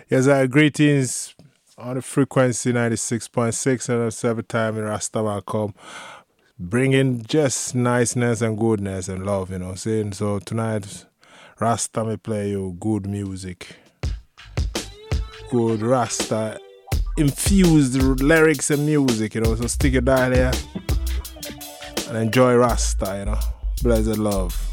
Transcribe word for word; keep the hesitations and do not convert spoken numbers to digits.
Yes, uh, greetings on the frequency ninety-six point six and it's every time in Rastaman come, bringing just niceness and goodness and love, you know what I'm saying? So tonight, Rasta may play you good music, good Rasta infused lyrics and music, you know, so stick it down there and enjoy Rasta, you know. Blessed love.